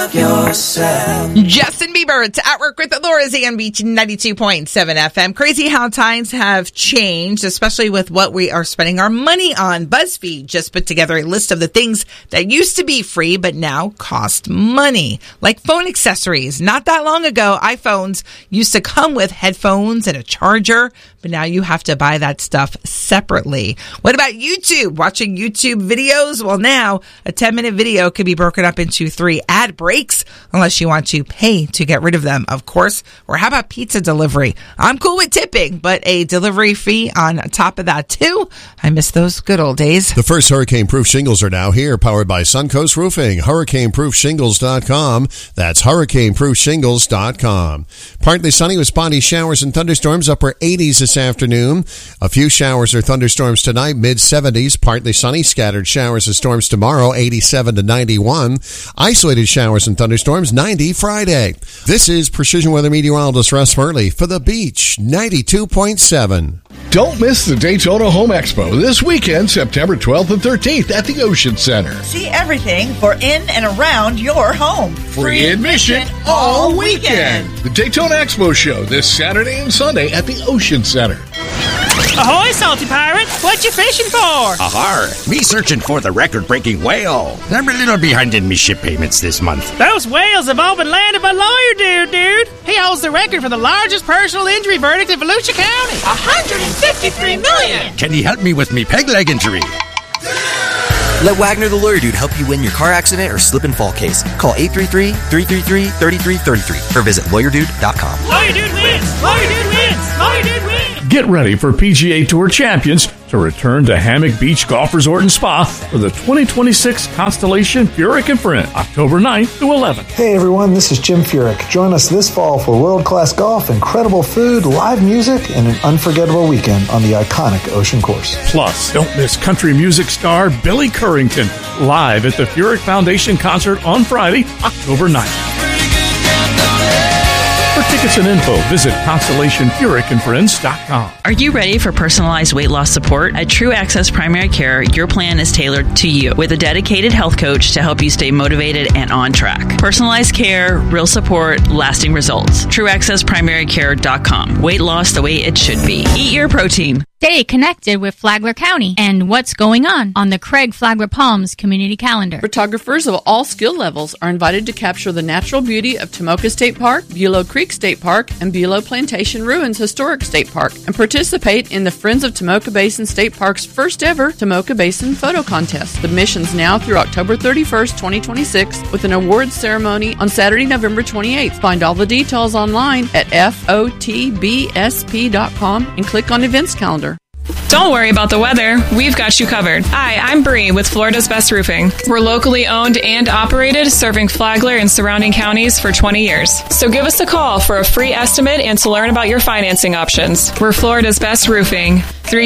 yourself. Justin Bieber to Outwork with Laura's and Beach 92.7 FM. Crazy how times have changed, especially with what we are spending our money on. BuzzFeed just put together a list of the things that used to be free but now cost money, like phone accessories. Not that long ago, iPhones used to come with headphones and a charger, but now you have to buy that stuff separately. What about YouTube? Watching YouTube videos? Well, now a 10-minute video can be broken up into 3 ad breaks unless you want to pay to get rid of them, of course. Or how about pizza delivery? I'm cool with tipping, but a delivery fee on top of that too? I miss those good old days. The first hurricane-proof shingles are now here, powered by Suncoast Roofing. HurricaneProofShingles.com. That's HurricaneProofShingles.com. Partly sunny with spotty showers and thunderstorms, upper 80s this afternoon. A few showers or thunderstorms tonight, mid-70s. Partly sunny, scattered showers and storms tomorrow, 87 to 91. Isolated showers and thunderstorms, 90 Friday. This is Precision Weather Meteorologist Russ Murley for The Beach, 92.7. Don't miss the Daytona Home Expo this weekend, September 12th and 13th at the Ocean Center. See everything for in and around your home. Free admission all weekend. The Daytona Expo Show this Saturday and Sunday at the Ocean Center. Ahoy, Salty Pirate! What you fishing for? Ahar! Me searching for the record-breaking whale. I'm a little behind in me ship payments this month. Those whales have all been landed by Lawyer Dude. He holds the record for the largest personal injury verdict in Volusia County. $153 million! Can you help me with me peg leg injury? Let Wagner the Lawyer Dude help you win your car accident or slip and fall case. Call 833-333-3333 or visit lawyerdude.com. Lawyer Dude wins! Lawyer Dude wins! Lawyer Dude wins! Get ready for PGA Tour champions to return to Hammock Beach Golf Resort and Spa for the 2026 Constellation Furyk and Friend, October 9th to 11th. Hey everyone, this is Jim Furyk. Join us this fall for world-class golf, incredible food, live music, and an unforgettable weekend on the iconic Ocean Course. Plus, don't miss country music star Billy Currington live at the Furyk Foundation concert on Friday, October 9th. For tickets and info, visit ConstellationFurykandFriends.com. Are you ready for personalized weight loss support? At True Access Primary Care, your plan is tailored to you with a dedicated health coach to help you stay motivated and on track. Personalized care, real support, lasting results. TrueAccessPrimaryCare.com. Weight loss the way it should be. Eat your protein. Stay connected with Flagler County and what's going on the Craig Flagler Palms community calendar. Photographers of all skill levels are invited to capture the natural beauty of Tomoka State Park, Bulow Creek State Park, and Bulow Plantation Ruins Historic State Park, and participate in the Friends of Tomoka Basin State Park's first ever Tomoka Basin Photo Contest. Submissions now through October 31st, 2026, with an awards ceremony on Saturday, November 28th. Find all the details online at FOTBSP.com and click on Events Calendar. Don't worry about the weather. We've got you covered. Hi, I'm Bree with Florida's Best Roofing. We're locally owned and operated, serving Flagler and surrounding counties for 20 years. So give us a call for a free estimate and to learn about your financing options. We're Florida's Best Roofing.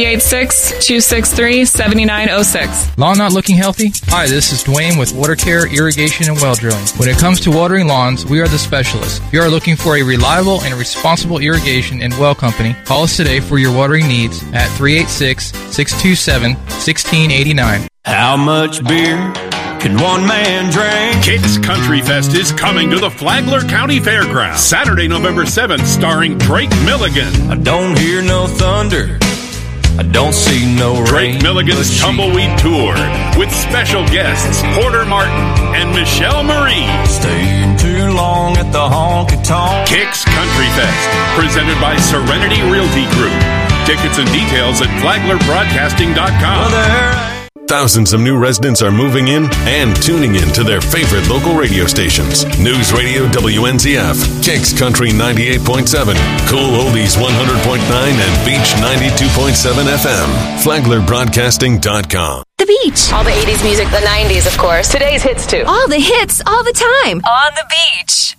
386-263-7906. Lawn not looking healthy? Hi, this is Dwayne with Water Care, Irrigation, and Well Drilling. When it comes to watering lawns, we are the specialists. If you are looking for a reliable and responsible irrigation and well company, call us today for your watering needs at 386-627-1689. How much beer can one man drink? Kicks Country Fest is coming to the Flagler County Fairgrounds Saturday, November 7th, starring Drake Milligan. I don't hear no thunder, I don't see no rain. Drake Milligan's Tumbleweed Tour with special guests Porter Martin and Michelle Marie. Staying too long at the honky tonk. Kicks Country Fest, presented by Serenity Realty Group. Tickets and details at FlaglerBroadcasting.com. Thousands of new residents are moving in and tuning in to their favorite local radio stations. News Radio WNZF, Kicks Country 98.7, Cool Oldies 100.9, and Beach 92.7 FM. FlaglerBroadcasting.com. The Beach. All the 80s music, the 90s, of course. Today's hits, too. All the hits, all the time. On the Beach.